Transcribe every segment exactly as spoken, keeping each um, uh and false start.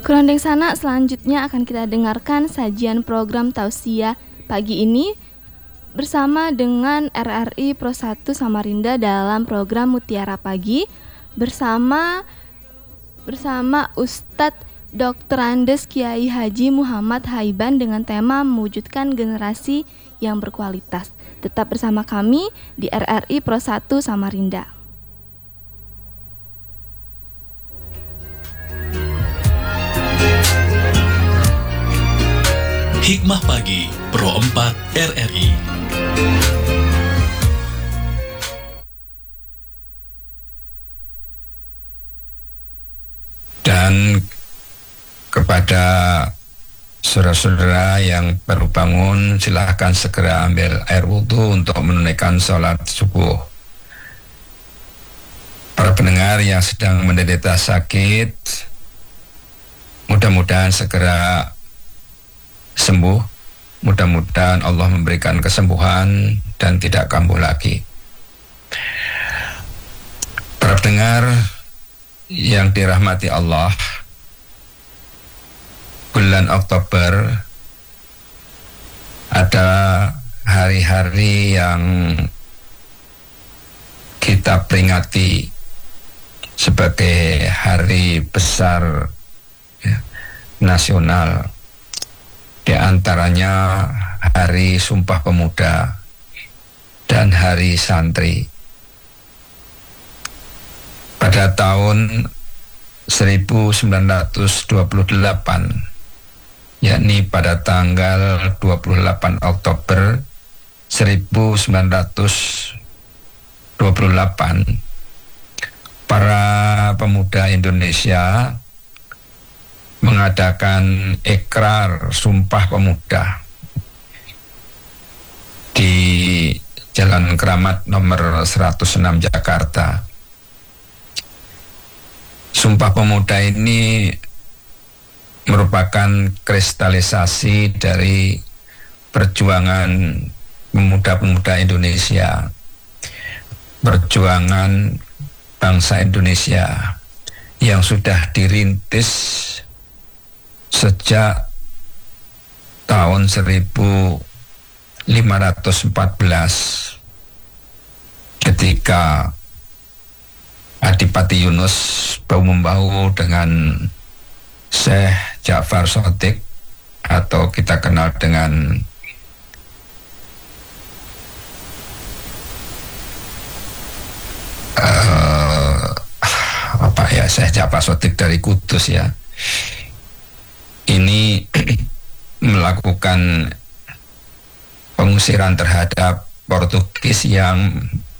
Kerondeng Sana, selanjutnya akan kita dengarkan sajian program tausiah pagi ini bersama dengan R R I Pro satu Samarinda dalam program Mutiara Pagi bersama bersama Ustadz doktor Andes Kiai Haji Muhammad Haiban dengan tema mewujudkan generasi yang berkualitas. Tetap bersama kami di R R I Pro satu Samarinda. Hikmah Pagi Pro empat R R I. Dan kepada saudara-saudara yang baru bangun, silahkan segera ambil air wudhu untuk menunaikan sholat subuh. Para pendengar yang sedang menderita sakit, mudah-mudahan segera sembuh. Mudah-mudahan Allah memberikan kesembuhan dan tidak kambuh lagi. Para pendengar yang dirahmati Allah, bulan Oktober ada hari-hari yang kita peringati sebagai hari besar ya, nasional. Di antaranya Hari Sumpah Pemuda dan Hari Santri. Pada tahun seribu sembilan ratus dua puluh delapan, yakni pada tanggal dua puluh delapan Oktober seribu sembilan ratus dua puluh delapan, para pemuda Indonesia mengadakan ikrar Sumpah Pemuda di Jalan Keramat nomor seratus enam Jakarta. Sumpah Pemuda ini merupakan kristalisasi dari perjuangan pemuda-pemuda Indonesia, perjuangan bangsa Indonesia yang sudah dirintis sejak tahun seribu lima ratus empat belas ketika Adipati Yunus bahu-membahu dengan Syekh Ja'far Shadiq atau kita kenal dengan uh, apa ya Syekh Ja'far Shadiq dari Kudus ya, ini melakukan pengusiran terhadap Portugis yang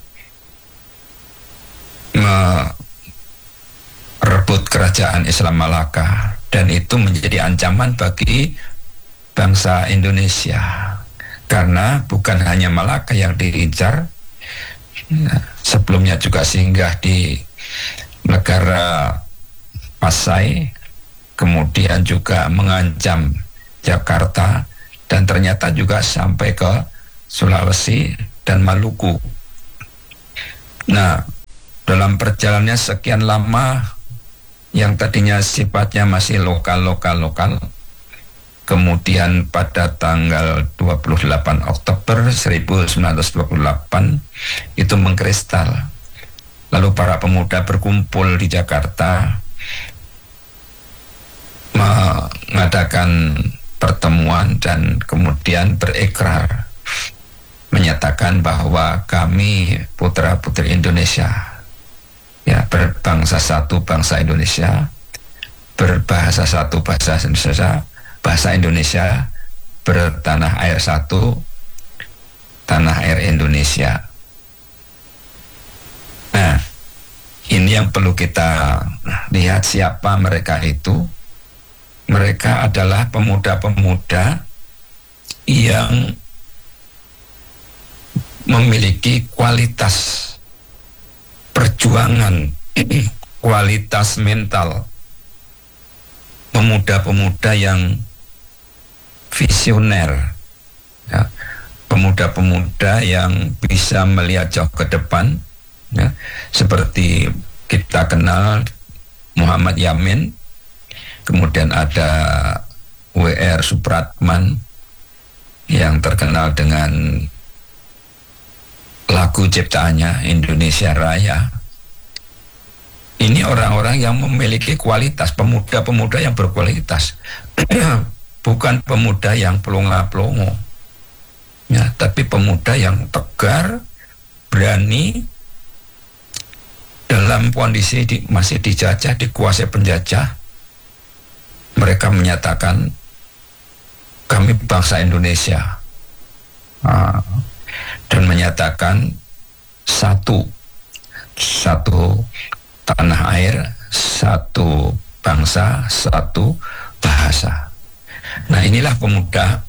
merebut kerajaan Islam Malaka, dan itu menjadi ancaman bagi bangsa Indonesia karena bukan hanya Malaka yang diincar, sebelumnya juga singgah di negara Pasai, kemudian juga mengancam Jakarta, dan ternyata juga sampai ke Sulawesi dan Maluku. Nah, dalam perjalanannya sekian lama yang tadinya sifatnya masih lokal-lokal-lokal, kemudian pada tanggal dua puluh delapan Oktober seribu sembilan ratus dua puluh delapan itu mengkristal. Lalu para pemuda berkumpul di Jakarta mengadakan pertemuan dan kemudian berikrar menyatakan bahwa kami putra-putri Indonesia, ya, berbangsa satu bangsa Indonesia, berbahasa satu bahasa Indonesia, bahasa Indonesia, bertanah air satu, tanah air Indonesia. Nah, ini yang perlu kita lihat siapa mereka itu. Mereka adalah pemuda-pemuda yang memiliki kualitas perjuangan, kualitas mental, pemuda-pemuda yang visioner, ya, pemuda-pemuda yang bisa melihat jauh ke depan, ya, seperti kita kenal Muhammad Yamin, kemudian ada W R Supratman yang terkenal dengan lagu ciptaannya Indonesia Raya. Ini orang-orang yang memiliki kualitas, pemuda-pemuda yang berkualitas. Bukan pemuda yang pelongo-pelongo, ya, tapi pemuda yang tegar, berani, dalam kondisi di, masih dijajah, dikuasai penjajah. Mereka menyatakan, kami bangsa Indonesia, nah, dan menyatakan satu, satu tanah air, satu bangsa, satu bahasa. Nah, inilah pemuda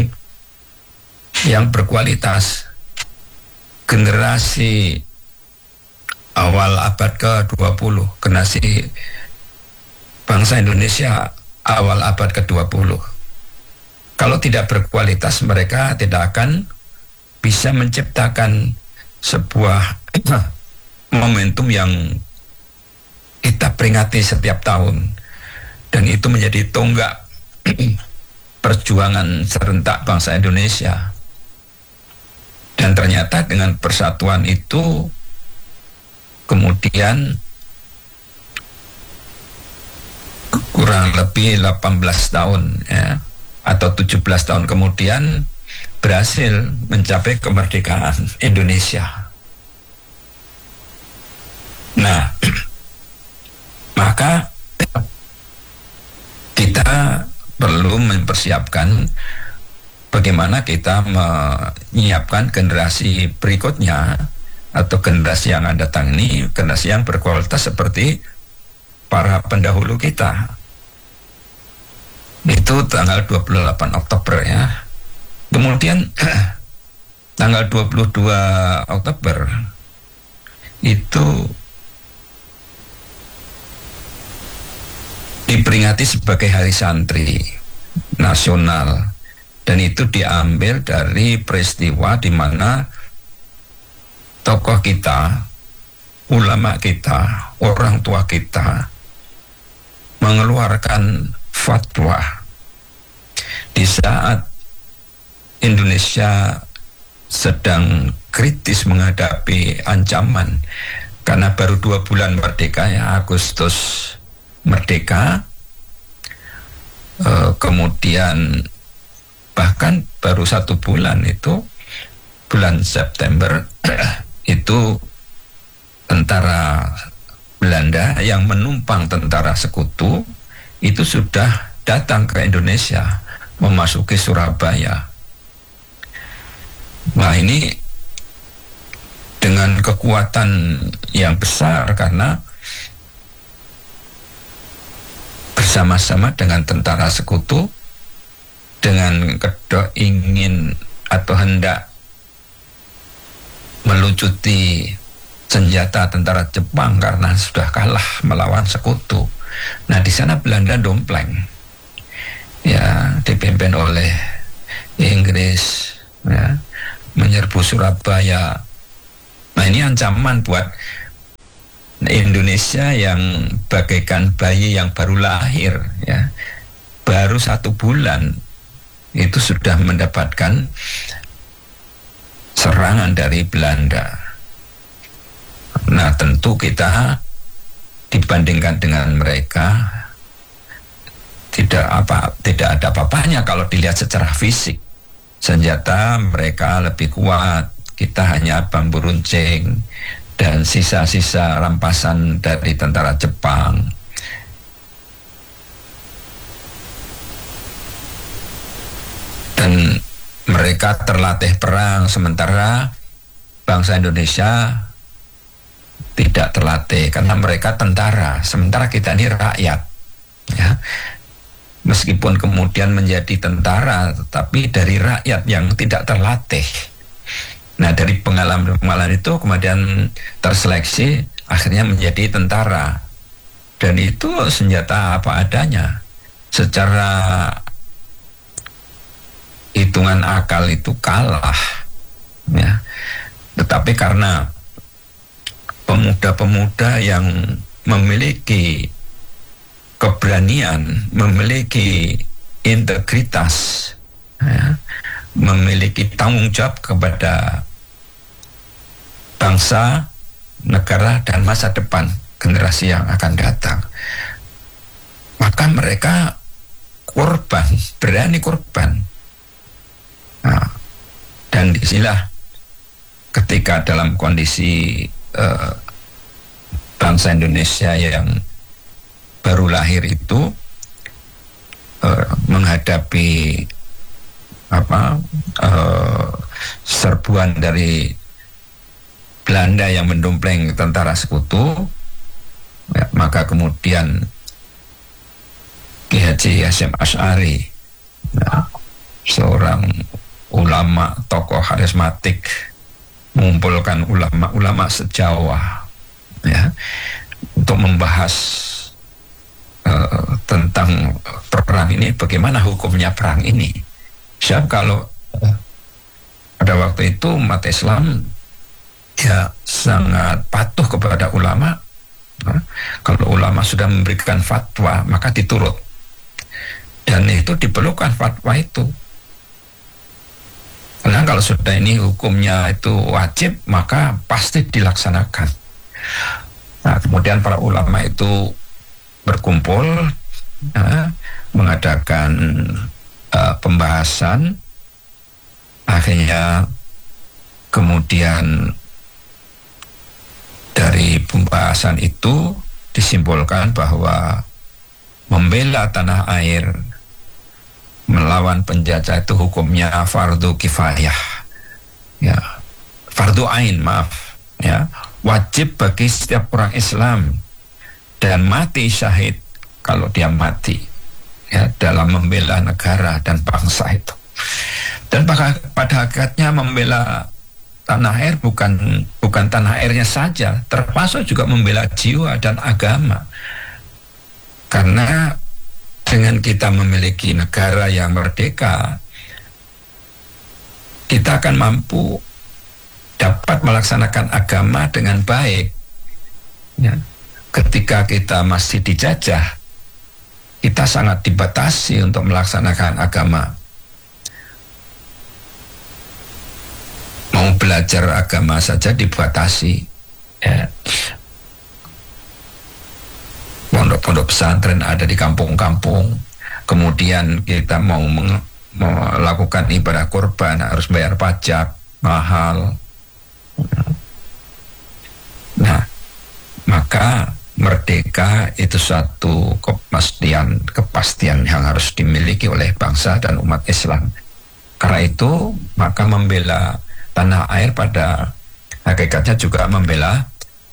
yang berkualitas, generasi awal abad ke dua puluh, generasi bangsa Indonesia awal abad ke dua puluh. Kalau tidak berkualitas, mereka tidak akan bisa menciptakan sebuah momentum yang kita peringati setiap tahun, dan itu menjadi tonggak perjuangan serentak bangsa Indonesia. Dan ternyata dengan persatuan itu kemudian kurang lebih delapan belas tahun, ya, atau tujuh belas tahun kemudian berhasil mencapai kemerdekaan Indonesia. Nah, maka kita perlu mempersiapkan bagaimana kita menyiapkan generasi berikutnya atau generasi yang akan datang ini, generasi yang berkualitas seperti para pendahulu kita. Itu tanggal dua puluh delapan Oktober, ya. Kemudian tanggal dua puluh dua Oktober itu diperingati sebagai Hari Santri Nasional, dan itu diambil dari peristiwa di mana tokoh kita, ulama kita, orang tua kita mengeluarkan fatwa di saat Indonesia sedang kritis menghadapi ancaman, karena baru dua bulan merdeka, ya, Agustus merdeka, e, kemudian bahkan baru satu bulan itu bulan September itu tentara Belanda yang menumpang tentara sekutu itu sudah datang ke Indonesia, memasuki Surabaya. Nah, ini dengan kekuatan yang besar karena bersama-sama dengan tentara sekutu, dengan kedok ingin atau hendak melucuti senjata tentara Jepang karena sudah kalah melawan sekutu. Nah, di sana Belanda dompleng, ya, dipimpin oleh Inggris, ya, menyerbu Surabaya. Nah, ini ancaman buat Indonesia yang bagaikan bayi yang baru lahir, ya, baru satu bulan itu sudah mendapatkan serangan dari Belanda. Nah, tentu kita dibandingkan dengan mereka tidak apa tidak ada apa-apanya kalau dilihat secara fisik. Senjata mereka lebih kuat, kita hanya bambu runcing dan sisa-sisa rampasan dari tentara Jepang. Dan mereka terlatih perang, sementara bangsa Indonesia tidak terlatih karena mereka tentara, sementara kita ini rakyat, ya. Meskipun kemudian menjadi tentara, tetapi dari rakyat yang tidak terlatih. Nah, dari pengalaman-pengalaman itu kemudian terseleksi, akhirnya menjadi tentara. Dan itu senjata apa adanya. Secara hitungan akal itu kalah, ya. Tetapi karena pemuda-pemuda yang memiliki keberanian, memiliki integritas, ya, memiliki tanggung jawab kepada bangsa, negara, dan masa depan generasi yang akan datang. Maka mereka korban, berani korban. Nah, dan disinilah ketika dalam kondisi uh, bangsa Indonesia yang baru lahir itu uh, menghadapi apa uh, serbuan dari Belanda yang mendompleng tentara sekutu, ya, maka kemudian Ki Haji Hasyim Asy'ari, ya, seorang ulama, tokoh karismatik, mengumpulkan ulama-ulama se-Jawa, ya, untuk membahas uh, tentang perang ini, bagaimana hukumnya perang ini. Siap kalau uh, pada waktu itu umat Islam ya sangat patuh kepada ulama. Nah, kalau ulama sudah memberikan fatwa maka diturut, dan itu diperlukan fatwa itu. Karena kalau sudah ini hukumnya itu wajib, maka pasti dilaksanakan. Nah, kemudian para ulama itu berkumpul, ya, mengadakan uh, pembahasan. Akhirnya kemudian dari pembahasan itu disimpulkan bahwa membela tanah air, melawan penjajah itu hukumnya fardu kifayah, ya, fardu ain, maaf, ya, wajib bagi setiap orang Islam, dan mati syahid kalau dia mati, ya, dalam membela negara dan bangsa itu. Dan pada, pada hakikatnya membela tanah air bukan bukan tanah airnya saja, termasuk juga membela jiwa dan agama. Karena dengan kita memiliki negara yang merdeka, kita akan mampu dapat melaksanakan agama dengan baik. Ya. Ketika kita masih dijajah, kita sangat dibatasi untuk melaksanakan agama. Mau belajar agama saja dibatasi. Ya. Pondok-pondok pesantren ada di kampung-kampung. Kemudian kita mau meng- melakukan ibadah kurban harus bayar pajak mahal. Nah, maka merdeka itu suatu kepastian kepastian yang harus dimiliki oleh bangsa dan umat Islam. Karena itu, maka membela tanah air pada hakikatnya juga membela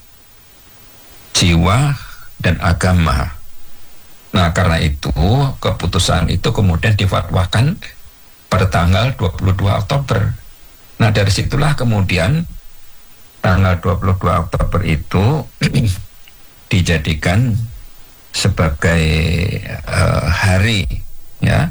jiwa dan agama. Nah, karena itu keputusan itu kemudian difatwakan pada tanggal dua puluh dua Oktober. Nah, dari situlah kemudian tanggal dua puluh dua Oktober itu dijadikan sebagai uh, hari, ya,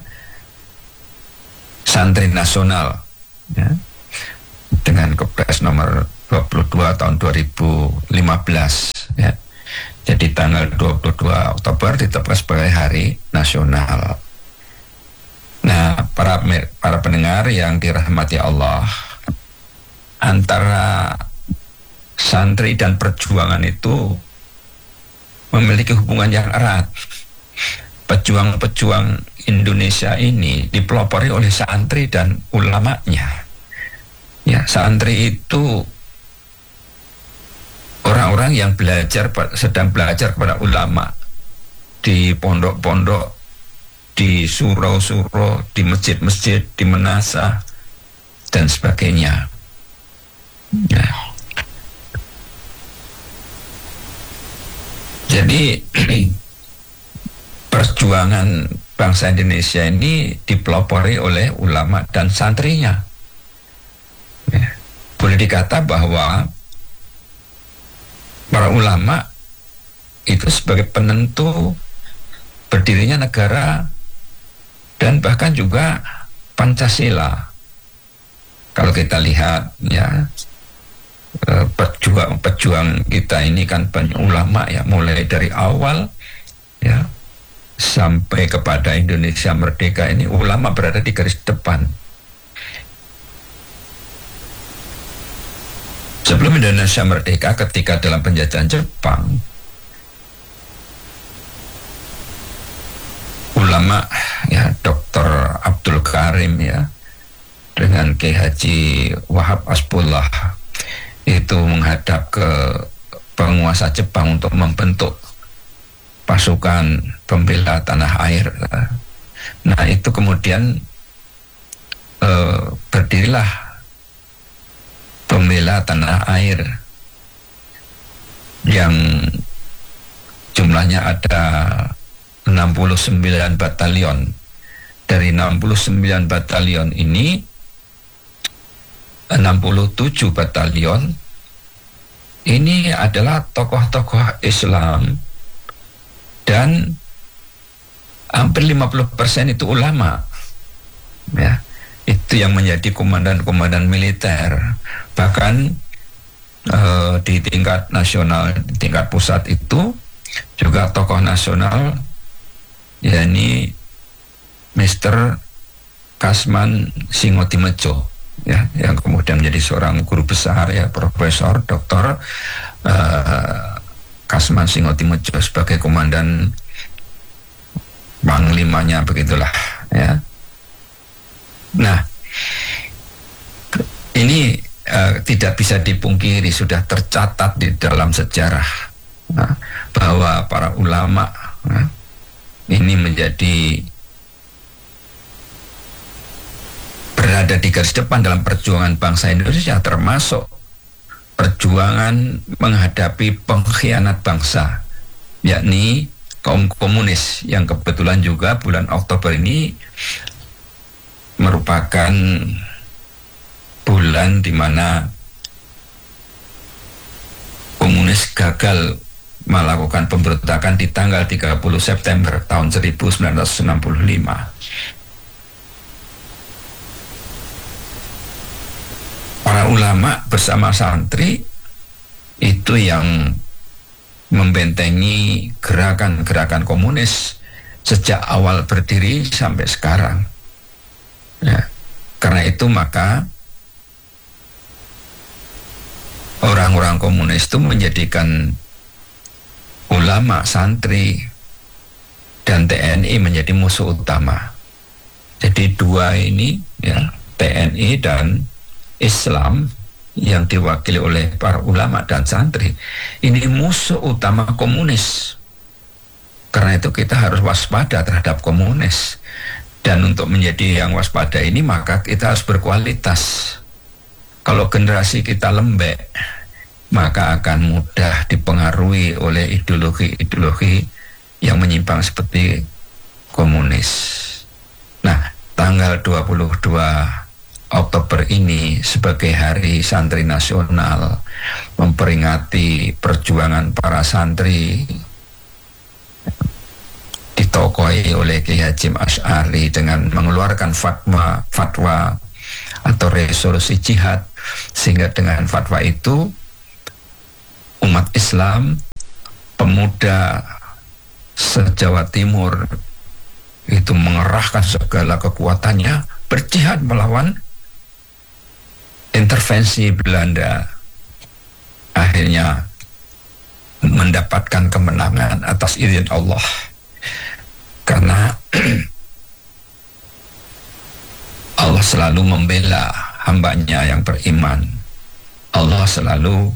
santri nasional, ya, dengan Kepres nomor dua puluh dua tahun dua ribu lima belas, ya. Jadi tanggal dua puluh dua Oktober ditetapkan sebagai hari nasional. Nah, para para pendengar yang dirahmati Allah, antara santri dan perjuangan itu memiliki hubungan yang erat. Pejuang-pejuang Indonesia ini dipelopori oleh santri dan ulamanya. Ya, santri itu orang-orang yang belajar, sedang belajar kepada ulama di pondok-pondok, di surau-surau, di masjid-masjid, di menasa, dan sebagainya. Ya. Jadi perjuangan bangsa Indonesia ini dipelopori oleh ulama dan santrinya. Ya. Boleh dikata bahwa para ulama itu sebagai penentu berdirinya negara dan bahkan juga Pancasila. Kalau kita lihat, ya, pejuang-pejuang kita ini kan banyak ulama, ya, mulai dari awal, ya, sampai kepada Indonesia merdeka ini ulama berada di garis depan. Sebelum Indonesia merdeka, ketika dalam penjajahan Jepang, ulama ya doktor Abdul Karim ya dengan Kiai Haji Wahab Asbullah itu menghadap ke penguasa Jepang untuk membentuk pasukan pembela tanah air. Nah itu kemudian eh, berdirilah pembela tanah air yang jumlahnya ada enam puluh sembilan batalion. Dari enam puluh sembilan batalion ini enam puluh tujuh batalion ini adalah tokoh-tokoh Islam dan hampir lima puluh persen itu ulama. Ya, itu yang menjadi komandan-komandan militer. Bahkan eh, di tingkat nasional, di tingkat pusat itu juga tokoh nasional, yakni Mister Kasman Singotimejo, ya, yang kemudian menjadi seorang guru besar, ya, Profesor Doktor uh, Kasman Singotimejo sebagai komandan panglimanya, begitulah, ya. Nah, ini uh, tidak bisa dipungkiri, sudah tercatat di dalam sejarah, nah, bahwa para ulama, nah, ini menjadi berada di garis depan dalam perjuangan bangsa Indonesia, termasuk perjuangan menghadapi pengkhianat bangsa, yakni kaum komunis, yang kebetulan juga bulan Oktober ini merupakan bulan di mana komunis gagal melakukan pemberontakan di tanggal tiga puluh September tahun seribu sembilan ratus enam puluh lima. Para ulama bersama santri itu yang membentengi gerakan-gerakan komunis sejak awal berdiri sampai sekarang. Ya, karena itu maka orang-orang komunis itu menjadikan ulama, santri, dan T N I menjadi musuh utama. Jadi dua ini, ya, T N I dan Islam yang diwakili oleh para ulama dan santri, ini musuh utama komunis. Karena itu kita harus waspada terhadap komunis. Dan untuk menjadi yang waspada ini maka kita harus berkualitas. Kalau generasi kita lembek, maka akan mudah dipengaruhi oleh ideologi-ideologi yang menyimpang seperti komunis. Nah, tanggal dua puluh dua Oktober ini sebagai Hari Santri Nasional, memperingati perjuangan para santri ditokohi oleh Kiai Hasyim Asy'ari dengan mengeluarkan fatwa fatwa atau resolusi jihad, sehingga dengan fatwa itu umat Islam, pemuda se-Jawa Timur itu mengerahkan segala kekuatannya berjihad melawan intervensi Belanda. Akhirnya mendapatkan kemenangan atas izin Allah, karena Allah selalu membela hambanya yang beriman. Allah selalu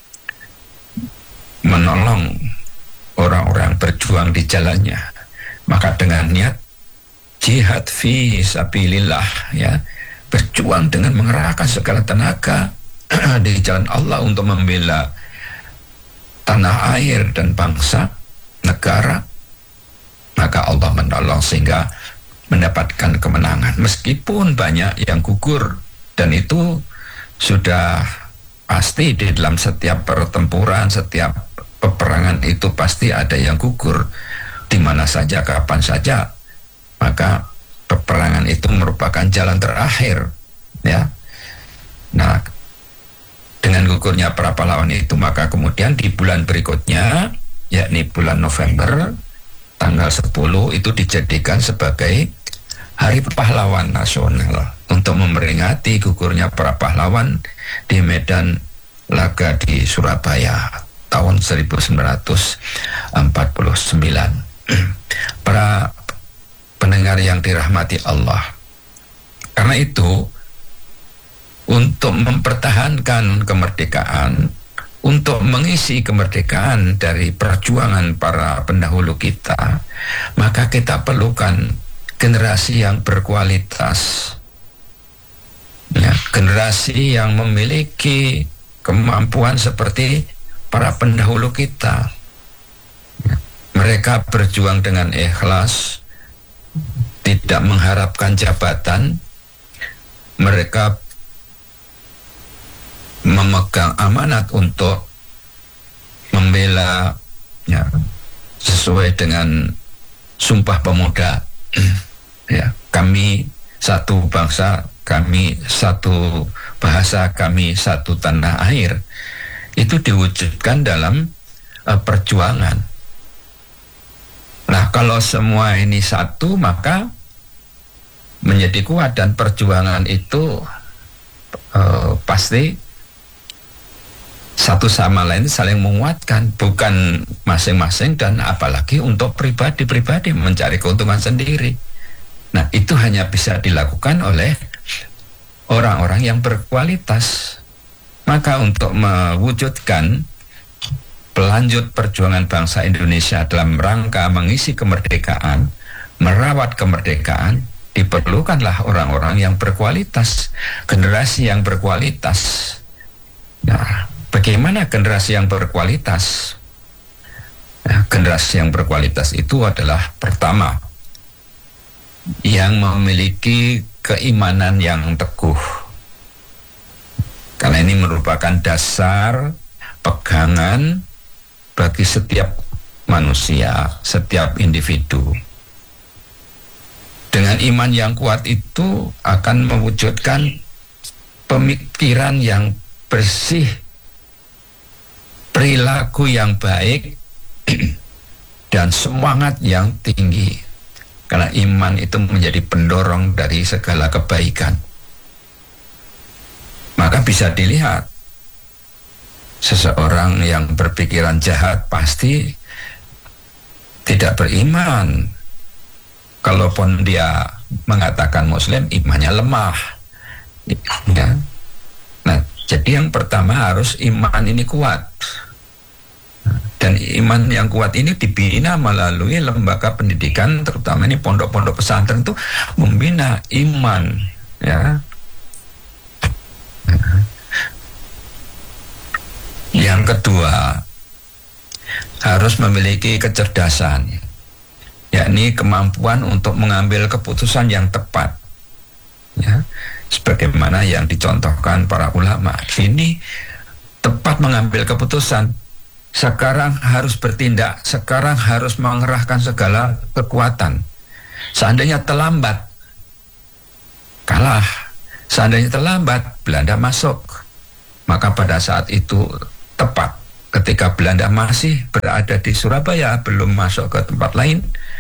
menolong orang-orang berjuang di jalannya. Maka dengan niat jihad fi sabilillah, ya, berjuang dengan mengerahkan segala tenaga di jalan Allah untuk membela tanah air dan bangsa, negara, maka Allah menolong sehingga mendapatkan kemenangan. Meskipun banyak yang gugur, dan itu sudah pasti di dalam setiap pertempuran, setiap peperangan itu pasti ada yang gugur, di mana saja, kapan saja. Maka peperangan itu merupakan jalan terakhir, ya. Nah, dengan gugurnya para pahlawan itu, maka kemudian di bulan berikutnya, yakni bulan November, tanggal sepuluh itu dijadikan sebagai Hari Pahlawan Nasional untuk memperingati gugurnya para pahlawan di Medan Laga di Surabaya tahun seribu sembilan ratus empat puluh sembilan. Para pendengar yang dirahmati Allah, karena itu untuk mempertahankan kemerdekaan, untuk mengisi kemerdekaan dari perjuangan para pendahulu kita, maka kita perlukan generasi yang berkualitas, ya, generasi yang memiliki kemampuan seperti para pendahulu kita. Ya, mereka berjuang dengan ikhlas, tidak mengharapkan jabatan, mereka memegang amanat untuk membela, ya, sesuai dengan Sumpah Pemuda. Ya, kami satu bangsa, kami satu bahasa, kami satu tanah air. Itu diwujudkan dalam uh, perjuangan. Nah, kalau semua ini satu, maka menjadi kuat, dan perjuangan itu uh, pasti satu sama lain saling menguatkan, bukan masing-masing dan apalagi untuk pribadi-pribadi mencari keuntungan sendiri. Nah, itu hanya bisa dilakukan oleh orang-orang yang berkualitas. Maka untuk mewujudkan pelanjut perjuangan bangsa Indonesia dalam rangka mengisi kemerdekaan, merawat kemerdekaan, diperlukanlah orang-orang yang berkualitas, generasi yang berkualitas. Nah, bagaimana generasi yang berkualitas? Nah, generasi yang berkualitas itu adalah pertama, yang memiliki keimanan yang teguh. Karena ini merupakan dasar pegangan bagi setiap manusia, setiap individu. Dengan iman yang kuat itu akan mewujudkan pemikiran yang bersih, perilaku yang baik, dan semangat yang tinggi. Karena iman itu menjadi pendorong dari segala kebaikan. Maka bisa dilihat, seseorang yang berpikiran jahat pasti tidak beriman. Kalaupun dia mengatakan Muslim, imannya lemah. Ya. Nah, jadi yang pertama harus iman ini kuat. Dan iman yang kuat ini dibina melalui lembaga pendidikan, terutama ini pondok-pondok pesantren itu membina iman, ya. Yang kedua, harus memiliki kecerdasan, yakni kemampuan untuk mengambil keputusan yang tepat, ya, sebagaimana yang dicontohkan para ulama. Ini tepat mengambil keputusan. Sekarang harus bertindak, sekarang harus mengerahkan segala kekuatan. Seandainya terlambat, kalah. Seandainya terlambat, Belanda masuk. Maka pada saat itu tepat, ketika Belanda masih berada di Surabaya, belum masuk ke tempat lain,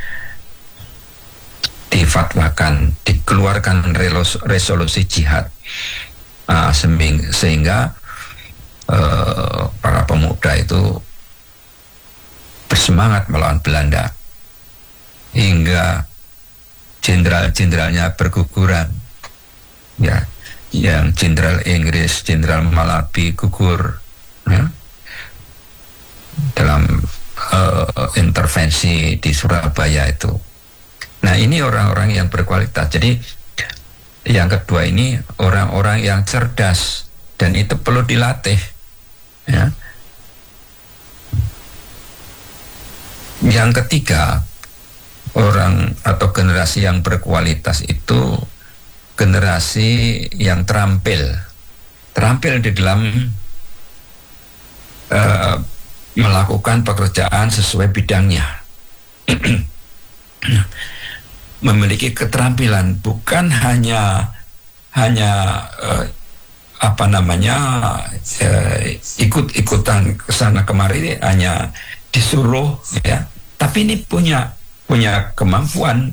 difatwakan, dikeluarkan resolusi jihad, uh, sehingga uh, para pemuda itu bersemangat melawan Belanda, hingga jenderal-jenderalnya berguguran, ya, yang jenderal Inggris, jenderal Malabi gugur, ya, dalam uh, intervensi di Surabaya itu. Nah, ini orang-orang yang berkualitas. Jadi yang kedua ini orang-orang yang cerdas, dan itu perlu dilatih, ya. Yang ketiga, orang atau generasi yang berkualitas itu generasi yang terampil, terampil di dalam uh, melakukan pekerjaan sesuai bidangnya. Memiliki keterampilan, bukan hanya hanya uh, apa namanya uh, ikut-ikutan kesana kemari, hanya disuruh, ya. Tapi ini punya punya kemampuan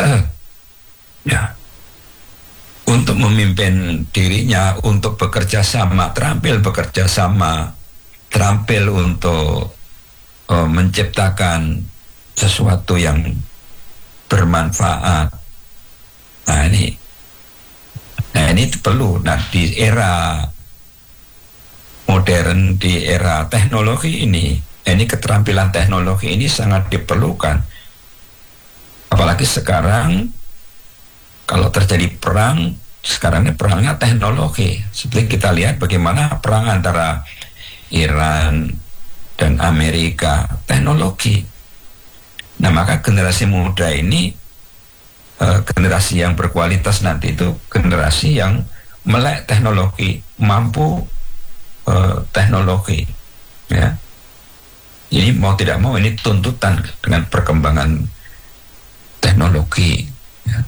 ya untuk memimpin dirinya, untuk bekerja sama, terampil bekerja sama, terampil untuk uh, menciptakan sesuatu yang bermanfaat. Nah ini, nah ini perlu. Nah di era modern, di era teknologi ini, ini keterampilan teknologi ini sangat diperlukan. Apalagi sekarang, kalau terjadi perang, sekarang ini perangnya teknologi. Seperti kita lihat bagaimana perang antara Iran dan Amerika, teknologi. Nah maka generasi muda ini, uh, generasi yang berkualitas nanti itu generasi yang melek teknologi, mampu uh, teknologi, ya. Jadi mau tidak mau ini tuntutan dengan perkembangan teknologi, ya.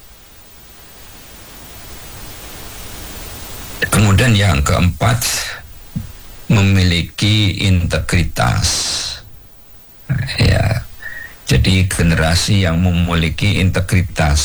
Kemudian yang keempat, memiliki integritas, ya. Jadi generasi yang memiliki integritas,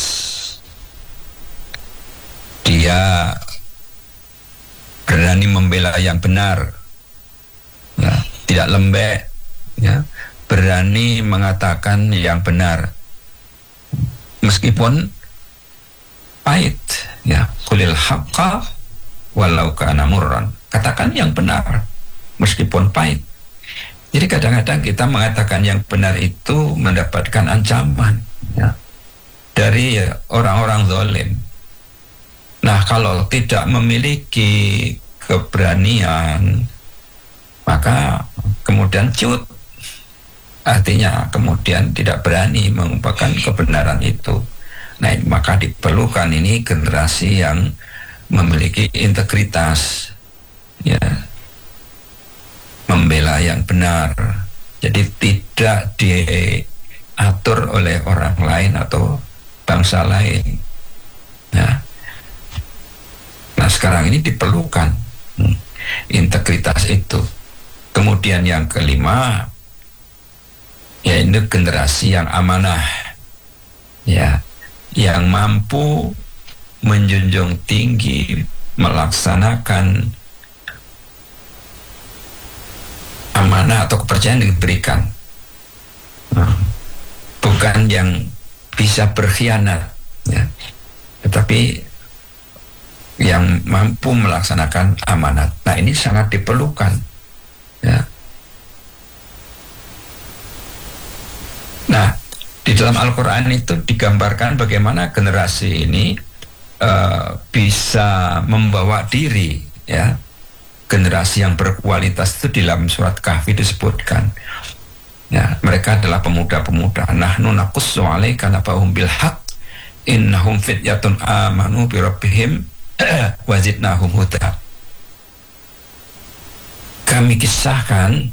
dia berani membela yang benar, ya, tidak lembek, ya, berani mengatakan yang benar meskipun pahit, ya. Qulil haqqa walau kana murran, katakan yang benar meskipun pahit. Jadi kadang-kadang kita mengatakan yang benar itu mendapatkan ancaman, ya, dari ya, orang-orang zalim. Nah kalau tidak memiliki keberanian, maka kemudian cut, artinya kemudian tidak berani mengungkapkan kebenaran itu. Nah maka diperlukan ini generasi yang memiliki integritas, ya, membela yang benar. Jadi tidak diatur oleh orang lain atau bangsa lain. Nah, nah sekarang ini diperlukan hmm, integritas itu. Kemudian yang kelima, yaitu generasi yang amanah, ya, yang mampu menjunjung tinggi, melaksanakan amanah atau kepercayaan yang diberikan, bukan yang bisa berkhianat, ya, tetapi yang mampu melaksanakan amanat. Nah ini sangat diperlukan, ya. Nah di dalam Al-Quran itu digambarkan bagaimana generasi ini uh, bisa membawa diri, ya. Generasi yang berkualitas itu di dalam surat Kahfi disebutkan, ya, mereka adalah pemuda-pemuda. Nahnu naqussu 'alaika naba'ahum bil haqq innahum fityatun amanu bi rabbihim wa zidnahum huda. Kami kisahkan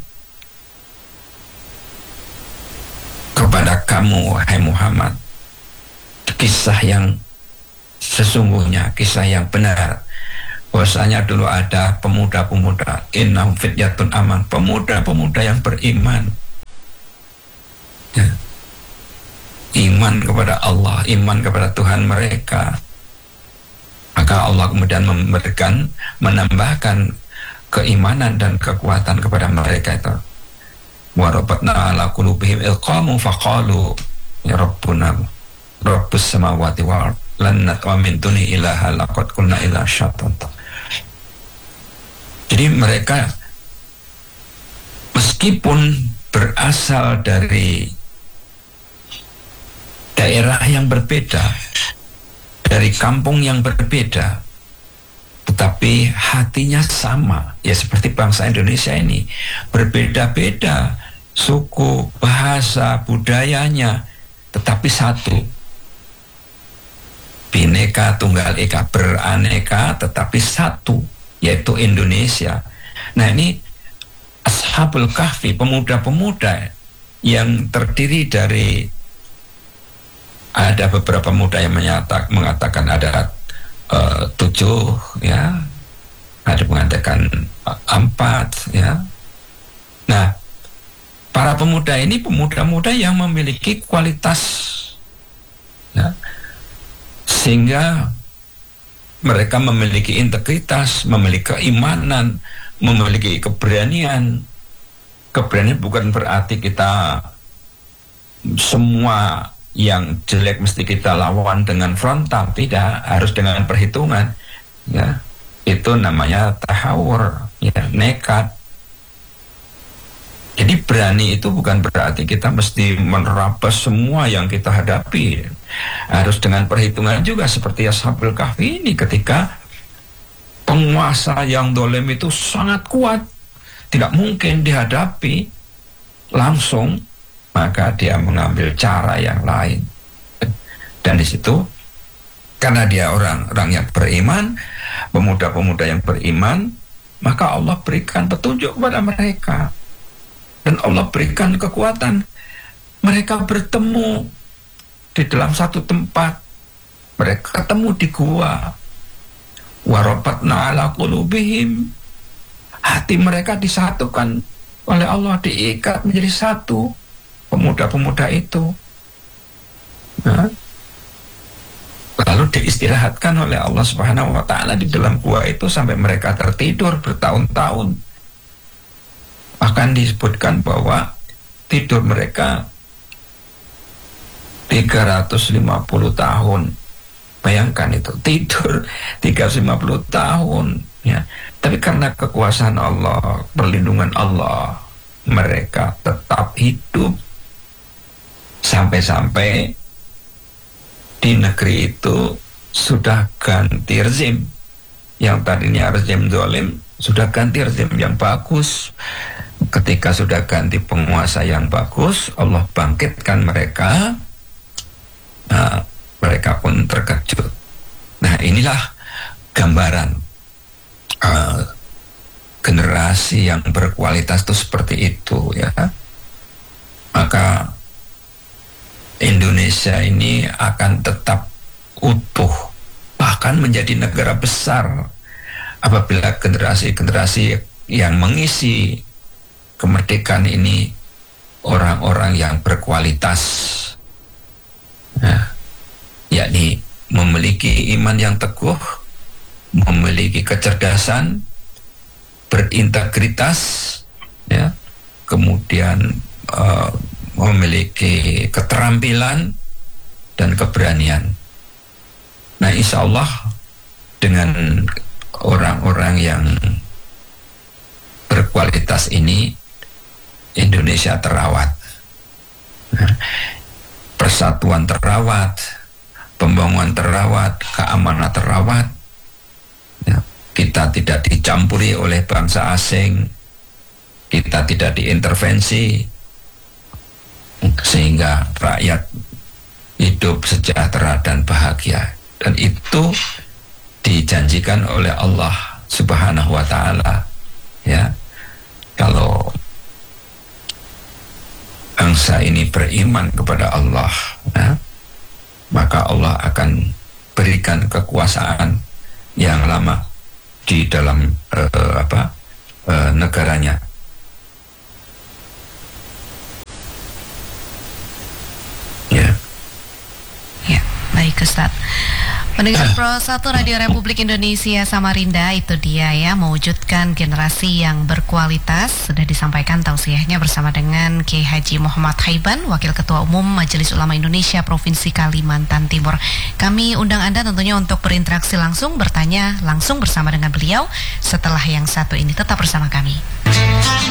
kepada kamu wahai Muhammad kisah yang sesungguhnya, kisah yang benar. Bahwasanya dulu ada pemuda-pemuda, innahum fityatun aman, pemuda-pemuda yang beriman, ya. Iman kepada Allah, iman kepada Tuhan mereka. Maka Allah kemudian memberikan, menambahkan keimanan dan kekuatan kepada mereka itu. Wa rabatna ala qulubihim ilqamu faqalu ya rabbuna rabbus samawati wal ardh lan natwa min duni ilaha laqad kunna ila syaitan. Jadi mereka meskipun berasal dari daerah yang berbeda, dari kampung yang berbeda, tetapi hatinya sama, ya seperti bangsa Indonesia ini, berbeda-beda suku, bahasa, budayanya, tetapi satu. Bineka Tunggal Ika, beraneka tetapi satu, yaitu Indonesia. Nah ini Ashabul Kahfi, pemuda-pemuda yang terdiri dari, ada beberapa pemuda yang menyatak, mengatakan ada uh, tujuh, ya, ada mengatakan uh, empat, ya. Nah para pemuda ini pemuda-pemuda yang memiliki kualitas, ya, sehingga mereka memiliki integritas, memiliki keimanan, memiliki keberanian. Keberanian bukan berarti kita semua yang jelek mesti kita lawan dengan frontal, tidak, harus dengan perhitungan, ya. Itu namanya tahawur, ya, nekat. Jadi berani itu bukan berarti kita mesti menerabas semua yang kita hadapi. Harus dengan perhitungan juga, seperti Ashabul Kahfi ini, ketika penguasa yang dolim itu sangat kuat, tidak mungkin dihadapi langsung, maka dia mengambil cara yang lain. Dan di situ, karena dia orang-orang yang beriman, pemuda-pemuda yang beriman, maka Allah berikan petunjuk kepada mereka. Dan Allah berikan kekuatan. Mereka bertemu di dalam satu tempat. Mereka ketemu di gua. Warabatna ala qulubihim. Hati mereka disatukan oleh Allah, diikat menjadi satu. Pemuda-pemuda itu. Nah, lalu diistirahatkan oleh Allah Subhanahu wa Ta'ala di dalam gua itu sampai mereka tertidur bertahun-tahun. Bahkan disebutkan bahwa tidur mereka tiga ratus lima puluh tahun. Bayangkan itu, tidur tiga ratus lima puluh tahun, ya. Tapi karena kekuasaan Allah, perlindungan Allah, mereka tetap hidup. Sampai-sampai di negeri itu sudah ganti rezim. Yang tadinya rezim zalim sudah ganti rezim yang bagus. Ketika sudah ganti penguasa yang bagus, Allah bangkitkan mereka. Nah, mereka pun terkejut. Nah, inilah gambaran uh, generasi yang berkualitas itu seperti itu, ya. Maka Indonesia ini akan tetap utuh, bahkan menjadi negara besar apabila generasi-generasi yang mengisi kemerdekaan ini orang-orang yang berkualitas, nah, yakni memiliki iman yang teguh, memiliki kecerdasan, berintegritas, ya, kemudian uh, memiliki keterampilan dan keberanian. Nah, insya Allah dengan orang-orang yang berkualitas ini, Indonesia terawat, persatuan terawat, pembangunan terawat, keamanan terawat, ya, kita tidak dicampuri oleh bangsa asing, kita tidak diintervensi, sehingga rakyat hidup sejahtera dan bahagia. Dan itu dijanjikan oleh Allah Subhanahu wa Ta'ala, ya. Kalau bangsa ini beriman kepada Allah, ya, maka Allah akan berikan kekuasaan yang lama di dalam uh, apa uh, negaranya. Ya. Ya, baik Ustaz. Pendengar Pro satu Radio Republik Indonesia Samarinda, itu dia ya, mewujudkan generasi yang berkualitas. Sudah disampaikan tausiahnya bersama dengan Kiai Haji Muhammad Haiban, Wakil Ketua Umum Majelis Ulama Indonesia Provinsi Kalimantan Timur. Kami undang Anda tentunya untuk berinteraksi langsung, bertanya langsung bersama dengan beliau setelah yang satu ini. Tetap bersama kami.